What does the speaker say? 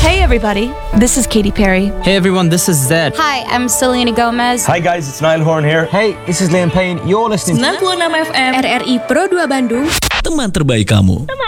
Hey everybody, this is Katy Perry. Hey everyone, this is Zed. Hi, I'm Selena Gomez. Hi guys, it's Niall Horn here. Hey, this is Liam Payne. You're listening to 96 FM RRI Pro 2 Bandung. Teman terbaik kamu.